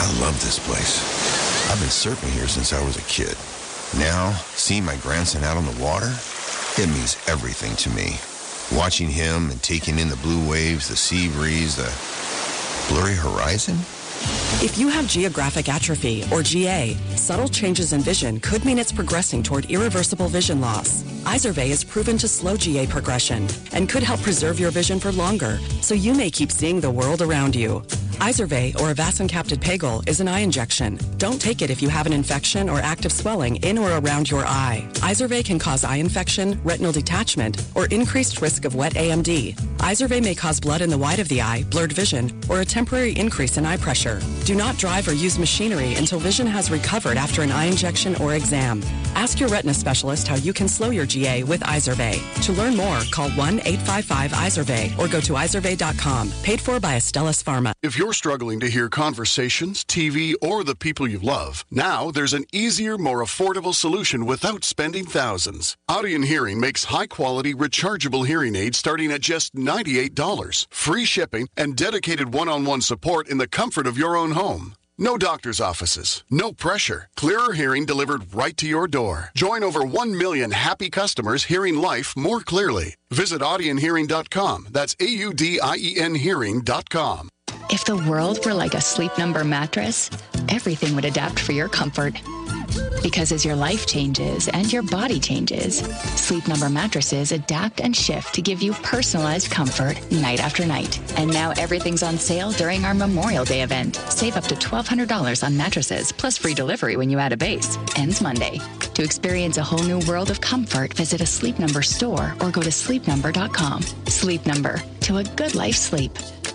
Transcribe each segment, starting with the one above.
I love this place. I've been surfing here since I was a kid. Now, seeing my grandson out on the water, it means everything to me. Watching him and taking in the blue waves, the sea breeze, the blurry horizon. If you have geographic atrophy, or GA, subtle changes in vision could mean it's progressing toward irreversible vision loss. Izervay is proven to slow GA progression and could help preserve your vision for longer, so you may keep seeing the world around you. Izervay, or avacincaptad pegol, is an eye injection. Don't take it if you have an infection or active swelling in or around your eye. Izervay can cause eye infection, retinal detachment, or increased risk of wet AMD. Izervay may cause blood in the white of the eye, blurred vision, or a temporary increase in eye pressure. Do not drive or use machinery until vision has recovered after an eye injection or exam. Ask your retina specialist how you can slow your GA with Izervay. To learn more, call 1-855-IZERVAY or go to izervay.com. Paid for by Astellas Pharma. If you're struggling to hear conversations, TV, or the people you love, now there's an easier, more affordable solution without spending thousands. Audien Hearing makes high-quality, rechargeable hearing aids starting at just $98. Free shipping and dedicated one-on-one support in the comfort of your own home. No doctor's offices, no pressure. Clearer hearing delivered right to your door. Join over 1 million happy customers hearing life more clearly. Visit audienhearing.com. That's AUDIEN hearing.com. If the world were like a Sleep Number mattress, everything would adapt for your comfort. Because as your life changes and your body changes, Sleep Number mattresses adapt and shift to give you personalized comfort night after night. And now everything's on sale during our Memorial Day event. Save up to $1,200 on mattresses, plus free delivery when you add a base. Ends Monday. To experience a whole new world of comfort, visit a Sleep Number store or go to sleepnumber.com. Sleep Number. To a good life sleep.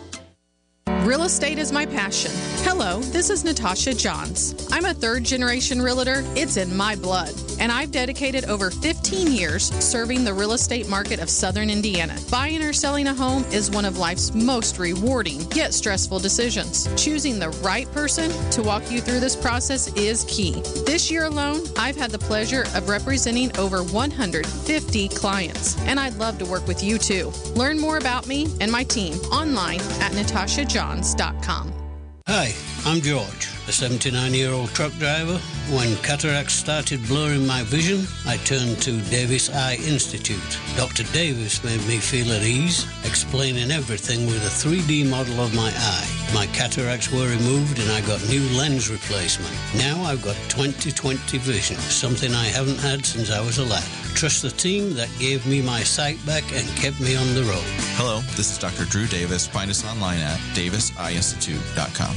Real estate is my passion. Hello, this is Natasha Johns. I'm a third-generation realtor. It's in my blood. And I've dedicated over 15 years serving the real estate market of Southern Indiana. Buying or selling a home is one of life's most rewarding, yet stressful decisions. Choosing the right person to walk you through this process is key. This year alone, I've had the pleasure of representing over 150 clients. And I'd love to work with you too. Learn more about me and my team online at NatashaJohns.com. Hi, I'm George, a 79-year-old truck driver. When cataracts started blurring my vision, I turned to Davis Eye Institute. Dr. Davis made me feel at ease, explaining everything with a 3D model of my eye. My cataracts were removed and I got new lens replacement. Now I've got 20/20 vision, something I haven't had since I was a lad. Trust the team that gave me my sight back and kept me on the road. Hello, this is Dr. Drew Davis. Find us online at daviseyeinstitute.com.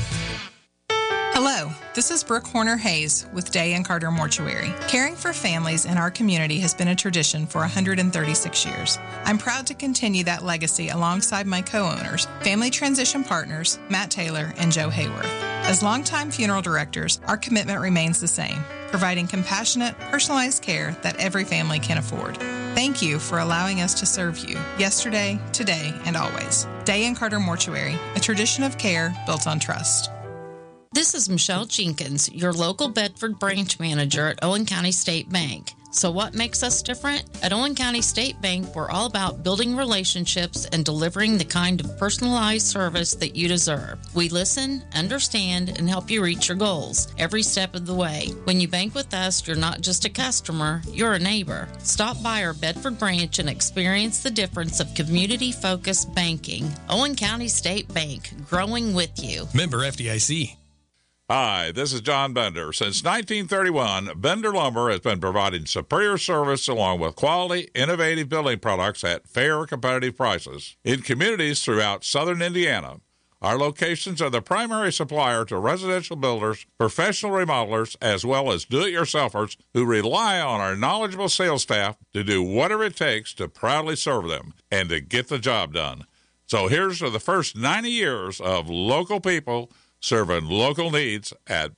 Hello, this is Brooke Horner-Hayes with Day and Carter Mortuary. Caring for families in our community has been a tradition for 136 years. I'm proud to continue that legacy alongside my co-owners, family transition partners, Matt Taylor and Joe Hayworth. As longtime funeral directors, our commitment remains the same, providing compassionate, personalized care that every family can afford. Thank you for allowing us to serve you yesterday, today, and always. Day and Carter Mortuary, a tradition of care built on trust. This is Michelle Jenkins, your local Bedford branch manager at Owen County State Bank. So what makes us different? At Owen County State Bank, we're all about building relationships and delivering the kind of personalized service that you deserve. We listen, understand, and help you reach your goals every step of the way. When you bank with us, you're not just a customer, you're a neighbor. Stop by our Bedford branch and experience the difference of community-focused banking. Owen County State Bank, growing with you. Member FDIC. Hi, this is John Bender. Since 1931, Bender Lumber has been providing superior service along with quality, innovative building products at fair, competitive prices in communities throughout southern Indiana. Our locations are the primary supplier to residential builders, professional remodelers, as well as do-it-yourselfers who rely on our knowledgeable sales staff to do whatever it takes to proudly serve them and to get the job done. So here's to the first 90 years of local people serving local needs at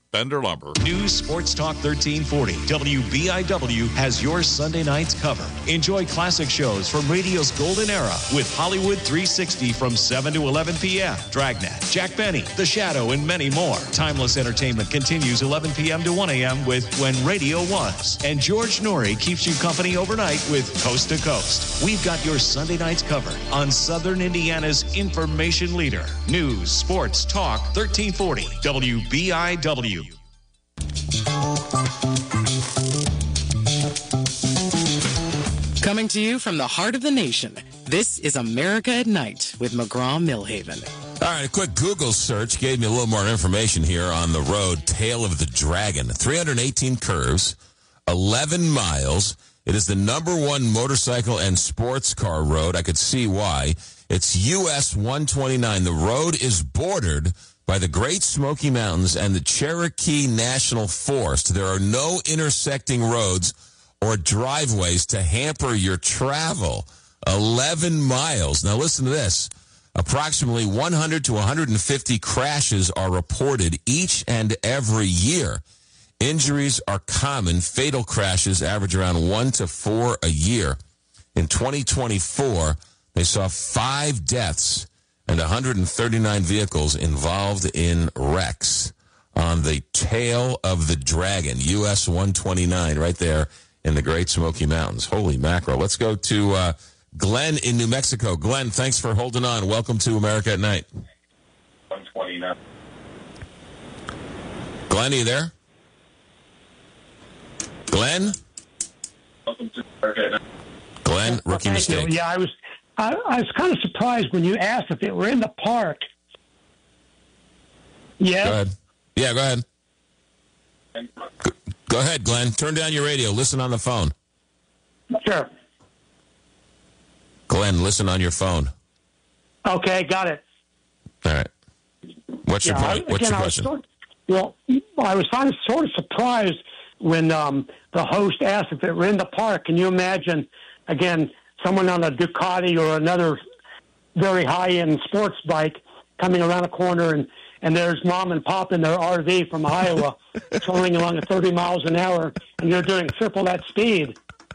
Bender Lumber. News Sports Talk 1340 WBIW has your Sunday nights covered. Enjoy classic shows from radio's golden era with Hollywood 360 from 7 to 11 p.m. Dragnet, Jack Benny, The Shadow, and many more. Timeless entertainment continues 11 p.m. to 1 a.m. with When Radio Was. And George Norrie keeps you company overnight with Coast to Coast. We've got your Sunday nights covered on Southern Indiana's information leader. News Sports Talk 1340 WBIW. Coming to you from the heart of the nation, this is America at Night with McGraw-Millhaven. All right, a quick Google search gave me a little more information here on the road Tail of the Dragon. 318 curves, 11 miles. It is the #1 motorcycle and sports car road. I could see why. It's US 129. The road is bordered by the Great Smoky Mountains and the Cherokee National Forest. There are no intersecting roads or driveways to hamper your travel. 11 miles. Now listen to this. Approximately 100 to 150 crashes are reported each and every year. Injuries are common. Fatal crashes average around 1 to 4 a year. In 2024, they saw 5 deaths and 139 vehicles involved in wrecks on the Tail of the Dragon, US 129, right there in the Great Smoky Mountains. Holy mackerel. Let's go to Glenn in New Mexico. Glenn, thanks for holding on. Welcome to America at Night. 129. Glenn, are you there? Glenn? Welcome to America at Night. Glenn, rookie mistake. Yeah, I was kind of surprised when you asked if it were in the park. Yeah. Go ahead. Yeah, go ahead. Go ahead, Glenn. Turn down your radio. Listen on the phone. Sure. Glenn, listen on your phone. Okay, got it. All right. What's your point? What's your question? I was kind of sort of surprised when the host asked if it were in the park. Can you imagine, again, someone on a Ducati or another very high-end sports bike coming around a corner and there's mom and pop in their RV from Iowa trolling along at 30 miles an hour, and you're doing triple that speed.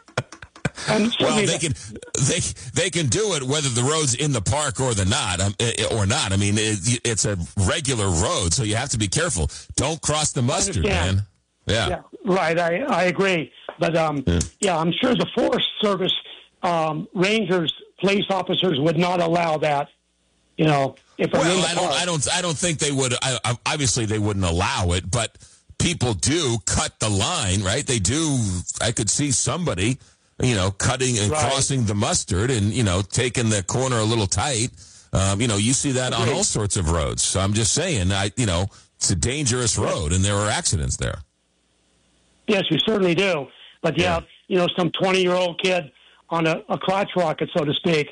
Well, they can do it whether the road's in the park or not. I mean, it's a regular road, so you have to be careful. Don't cross the mustard, man. Yeah, right. I agree, but I'm sure the Forest Service rangers, police officers would not allow that. You know, if I don't think they would. Obviously, they wouldn't allow it, but people do cut the line, right? They do. I could see somebody, cutting and crossing the mustard and, taking the corner a little tight. You see that on all sorts of roads. So I'm just saying, it's a dangerous road and there are accidents there. Yes, we certainly do. But some 20-year-old kid on a crotch rocket, so to speak,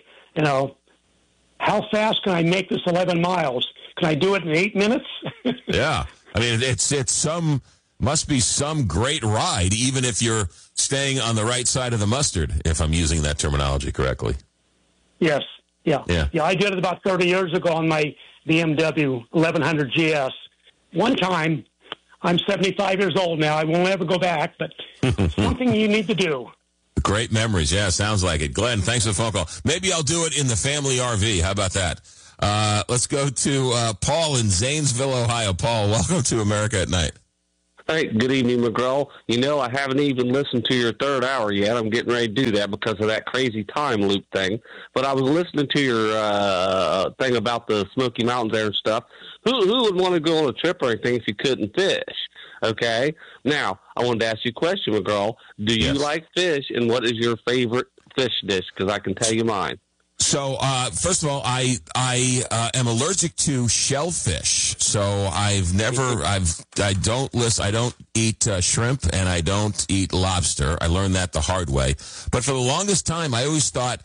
how fast can I make this 11 miles? Can I do it in 8 minutes? Yeah. I mean, it's must be some great ride, even if you're staying on the right side of the mustard, if I'm using that terminology correctly. Yes. Yeah. I did it about 30 years ago on my BMW 1100 GS. One time, I'm 75 years old now. I won't ever go back, but it's something you need to do. Great memories. Yeah, sounds like it. Glenn, thanks for the phone call. Maybe I'll do it in the family RV. How about that? Let's go to Paul in Zanesville, Ohio. Paul, welcome to America at Night. Hey, good evening, McGraw. I haven't even listened to your third hour yet. I'm getting ready to do that because of that crazy time loop thing. But I was listening to your thing about the Smoky Mountains there and stuff. Who would want to go on a trip or anything if you couldn't fish? Okay. Now, I wanted to ask you a question, McGraw. Do you like fish, and what is your favorite fish dish? Because I can tell you mine. So, first of all, I am allergic to shellfish. So I don't eat shrimp and I don't eat lobster. I learned that the hard way. But for the longest time, I always thought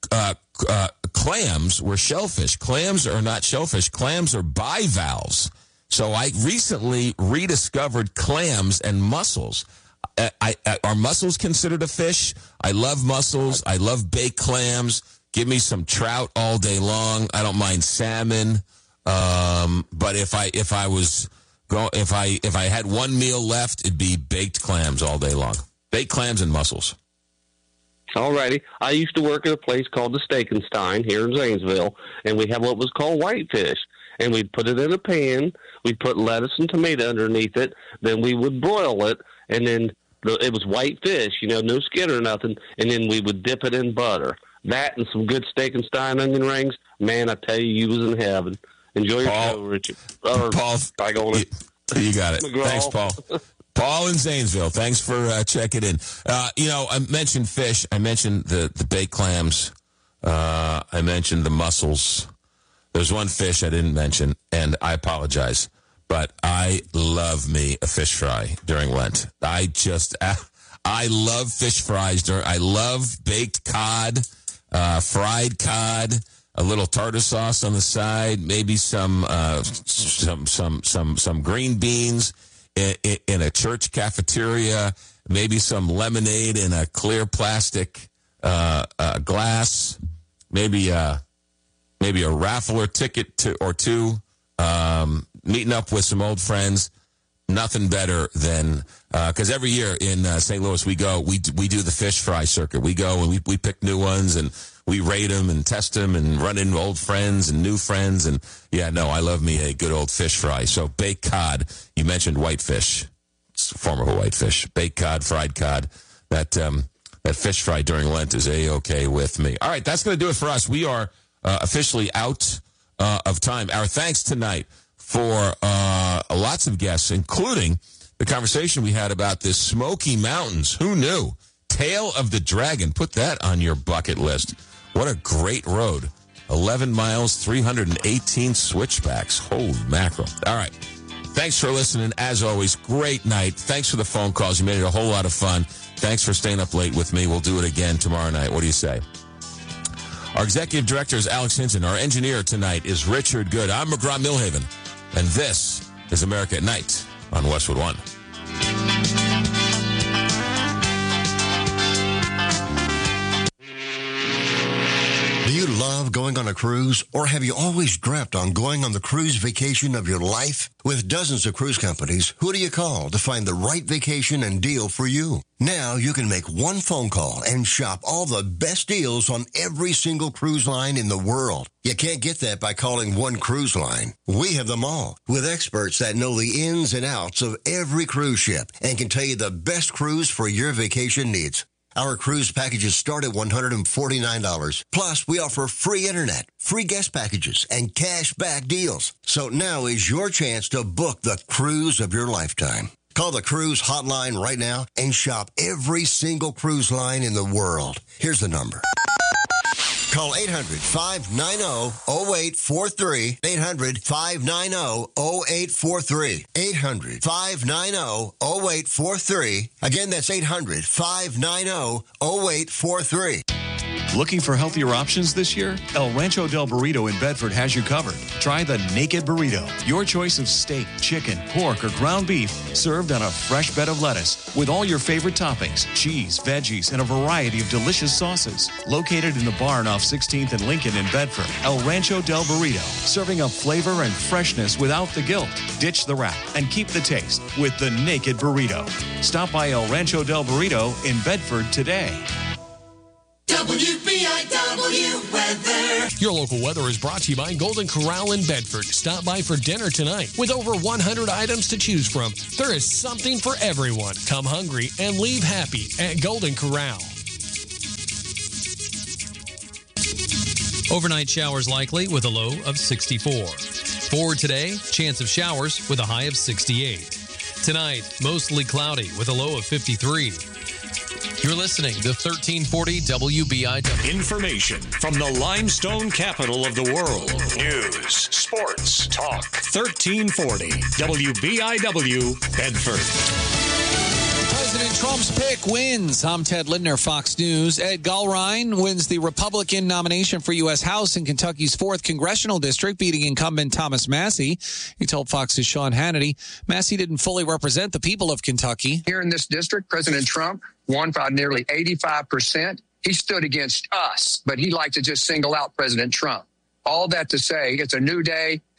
clams were shellfish. Clams are not shellfish. Clams are bivalves. So I recently rediscovered clams and mussels. Are mussels considered a fish? I love mussels. I love baked clams. Give me some trout all day long. I don't mind salmon. But if I was If I had one meal left, it'd be baked clams all day long. Baked clams and mussels. All righty. I used to work at a place called the Steak and Stein here in Zanesville, and we had what was called whitefish. And we'd put it in a pan. We'd put lettuce and tomato underneath it. Then we would broil it, and then it was white fish, no skin or nothing. And then we would dip it in butter. That and some good Steak and Stein onion rings. Man, I tell you was in heaven. Enjoy your show, Richard. Paul, you got it. McGraw. Thanks, Paul. Paul in Zanesville, thanks for checking in. I mentioned fish. I mentioned the baked clams. I mentioned the mussels. There's one fish I didn't mention, and I apologize, but I love me a fish fry during Lent. I love fish fries. I love baked cod, fried cod, a little tartar sauce on the side, maybe some green beans in a church cafeteria, maybe some lemonade in a clear plastic glass, maybe a raffle or ticket or two, meeting up with some old friends. Nothing better than, because every year in St. Louis we do the fish fry circuit. We go and we pick new ones and we rate them and test them and run into old friends and new friends. And I love me a good old fish fry. So baked cod, you mentioned whitefish. It's a form of a whitefish. Baked cod, fried cod. That fish fry during Lent is A-okay with me. All right, that's going to do it for us. We are officially out of time. Our thanks tonight for lots of guests, including the conversation we had about the Smoky Mountains. Who knew? Tail of the Dragon. Put that on your bucket list. What a great road. 11 miles, 318 switchbacks. Holy mackerel. All right. Thanks for listening. As always, great night. Thanks for the phone calls. You made it a whole lot of fun. Thanks for staying up late with me. We'll do it again tomorrow night. What do you say? Our executive director is Alex Hinton. Our engineer tonight is Richard Good. I'm McGraw Millhaven. And this is America at Night on Westwood One. Do you love going on a cruise, or have you always dreamt on going on the cruise vacation of your life? With dozens of cruise companies, who do you call to find the right vacation and deal for you? Now you can make one phone call and shop all the best deals on every single cruise line in the world. You can't get that by calling one cruise line. We have them all, with experts that know the ins and outs of every cruise ship and can tell you the best cruise for your vacation needs. Our cruise packages start at $149. Plus, we offer free internet, free guest packages, and cash back deals. So now is your chance to book the cruise of your lifetime. Call the cruise hotline right now and shop every single cruise line in the world. Here's the number. Call 800-590-0843. 800-590-0843. 800-590-0843. Again, that's 800-590-0843. Looking for healthier options this year? El Rancho del Burrito in Bedford has you covered. Try the Naked Burrito. Your choice of steak, chicken, pork, or ground beef served on a fresh bed of lettuce with all your favorite toppings, cheese, veggies, and a variety of delicious sauces. Located in the barn off 16th and Lincoln in Bedford, El Rancho del Burrito, serving up flavor and freshness without the guilt. Ditch the wrap and keep the taste with the Naked Burrito. Stop by El Rancho del Burrito in Bedford today. WBIW weather. Your local weather is brought to you by Golden Corral in Bedford. Stop by for dinner tonight. With over 100 items to choose from, there is something for everyone. Come hungry and leave happy at Golden Corral. Overnight showers likely with a low of 64. For today, chance of showers with a high of 68. Tonight, mostly cloudy with a low of 53. You're listening to 1340 WBIW. Information from the limestone capital of the world. News, sports, talk. 1340 WBIW, Bedford. President Trump's pick wins. I'm Ted Lindner, Fox News. Ed Gulrine wins the Republican nomination for U.S. House in Kentucky's 4th Congressional District, beating incumbent Thomas Massie. He told Fox's Sean Hannity Massie didn't fully represent the people of Kentucky. Here in this district, President Trump won by nearly 85%. He stood against us, but he liked to just single out President Trump. All that to say, it's a new day.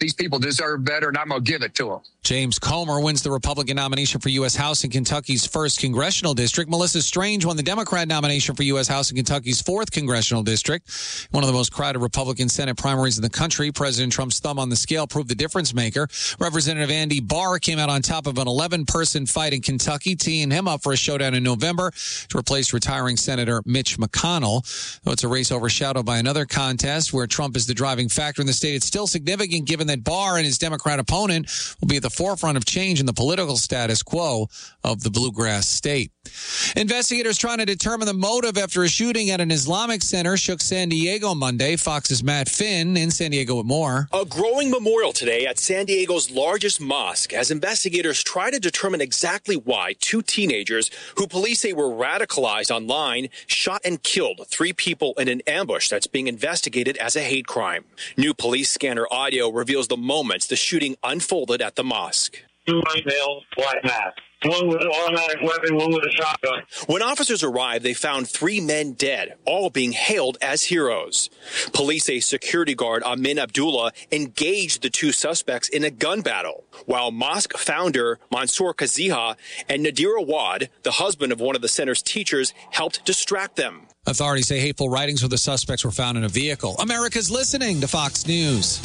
These people deserve better, and I'm going to give it to them. James Comer wins the Republican nomination for U.S. House in Kentucky's 1st Congressional District. Melissa Strange won the Democrat nomination for U.S. House in Kentucky's 4th Congressional District. One of the most crowded Republican Senate primaries in the country, President Trump's thumb on the scale proved the difference maker. Representative Andy Barr came out on top of an 11-person fight in Kentucky, teeing him up for a showdown in November to replace retiring Senator Mitch McConnell. Though it's a race overshadowed by another contest where Trump is the driving factor in the state, it's still significant given that Barr and his Democrat opponent will be at the forefront of change in the political status quo of the bluegrass state. Investigators trying to determine the motive after a shooting at an Islamic center shook San Diego Monday. Fox's Matt Finn in San Diego with more. A growing memorial today at San Diego's largest mosque as investigators try to determine exactly why 2 teenagers who police say were radicalized online shot and killed 3 people in an ambush that's being investigated as a hate crime. New police scanner audio reveals the moments the shooting unfolded at the mosque. 2 white males, white mask. One with an automatic weapon, one with a shotgun. When officers arrived, they found 3 men dead, all being hailed as heroes. Police say security guard Amin Abdullah engaged the 2 suspects in a gun battle, while mosque founder Mansour Kaziha and Nadir Awad, the husband of one of the center's teachers, helped distract them. Authorities say hateful writings with the suspects were found in a vehicle. America's listening to Fox News.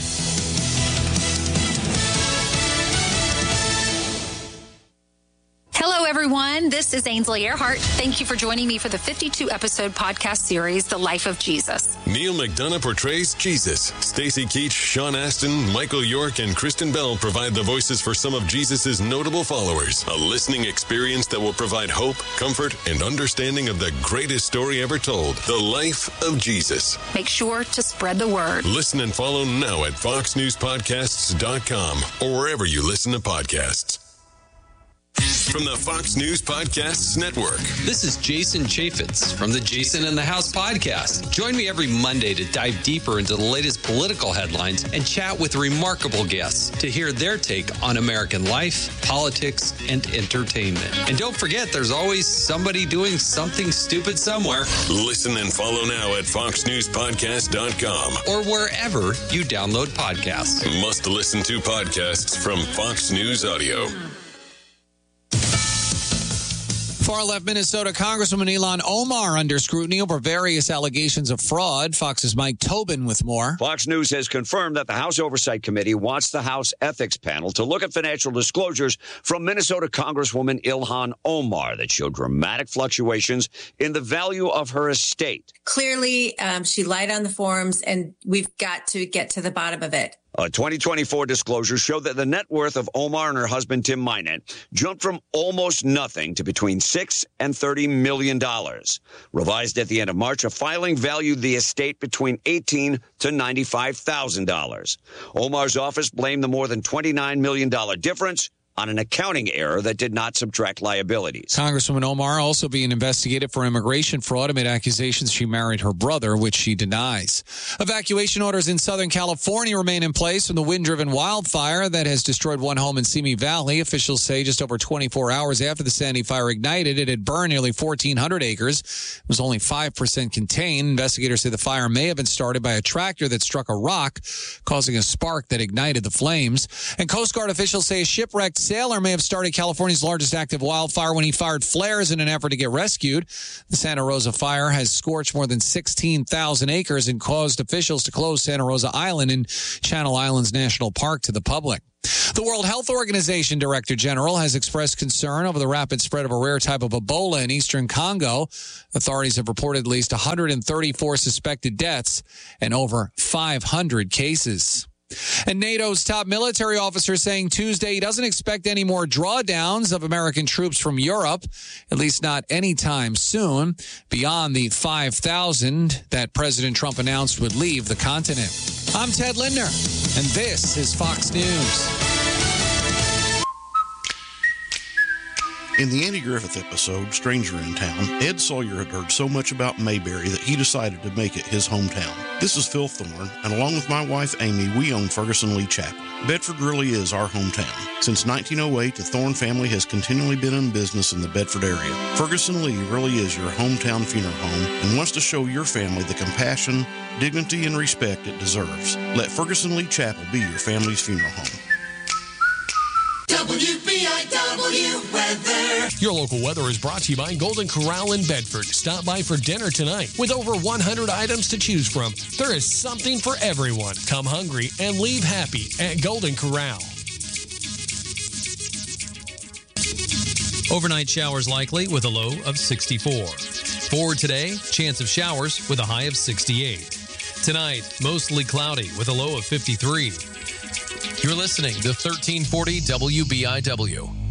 Hello, everyone. This is Ainsley Earhart. Thank you for joining me for the 52-episode podcast series, The Life of Jesus. Neil McDonough portrays Jesus. Stacey Keach, Sean Astin, Michael York, and Kristen Bell provide the voices for some of Jesus' notable followers. A listening experience that will provide hope, comfort, and understanding of the greatest story ever told, The Life of Jesus. Make sure to spread the word. Listen and follow now at foxnewspodcasts.com or wherever you listen to podcasts. From the Fox News Podcasts Network. This is Jason Chaffetz from the Jason in the House podcast. Join me every Monday to dive deeper into the latest political headlines and chat with remarkable guests to hear their take on American life, politics, and entertainment. And don't forget, there's always somebody doing something stupid somewhere. Listen and follow now at foxnewspodcast.com or wherever you download podcasts. Must listen to podcasts from Fox News Audio. Far-left Minnesota Congresswoman Ilhan Omar under scrutiny over various allegations of fraud. Fox's Mike Tobin with more. Fox News has confirmed that the House Oversight Committee wants the House Ethics Panel to look at financial disclosures from Minnesota Congresswoman Ilhan Omar that showed dramatic fluctuations in the value of her estate. Clearly, she lied on the forms, and we've got to get to the bottom of it. A 2024 disclosure showed that the net worth of Omar and her husband, Tim Minett, jumped from almost nothing to between $6 and $30 million. Revised at the end of March, a filing valued the estate between $18,000 to $95,000. Omar's office blamed the more than $29 million difference on an accounting error that did not subtract liabilities. Congresswoman Omar also being investigated for immigration fraud amid accusations she married her brother, which she denies. Evacuation orders in Southern California remain in place from the wind-driven wildfire that has destroyed one home in Simi Valley. Officials say just over 24 hours after the Sandy fire ignited, it had burned nearly 1,400 acres. It was only 5% contained. Investigators say the fire may have been started by a tractor that struck a rock, causing a spark that ignited the flames. And Coast Guard officials say a shipwrecked sailor may have started California's largest active wildfire when he fired flares in an effort to get rescued. The Santa Rosa fire has scorched more than 16,000 acres and caused officials to close Santa Rosa Island and Channel Islands National Park to the public. The World Health Organization Director General has expressed concern over the rapid spread of a rare type of Ebola in eastern Congo. Authorities have reported at least 134 suspected deaths and over 500 cases. And NATO's top military officer saying Tuesday he doesn't expect any more drawdowns of American troops from Europe, at least not anytime soon, beyond the 5,000 that President Trump announced would leave the continent. I'm Ted Lindner, and this is Fox News. In the Andy Griffith episode, Stranger in Town, Ed Sawyer had heard so much about Mayberry that he decided to make it his hometown. This is Phil Thorne, and along with my wife Amy, we own Ferguson Lee Chapel. Bedford really is our hometown. Since 1908, the Thorne family has continually been in business in the Bedford area. Ferguson Lee really is your hometown funeral home and wants to show your family the compassion, dignity, and respect it deserves. Let Ferguson Lee Chapel be your family's funeral home. WBIW weather. Your local weather is brought to you by Golden Corral in Bedford. Stop by for dinner tonight. With over 100 items to choose from, there is something for everyone. Come hungry and leave happy at Golden Corral. Overnight showers likely with a low of 64. For today, chance of showers with a high of 68. Tonight, mostly cloudy with a low of 53. You're listening to 1340 WBIW.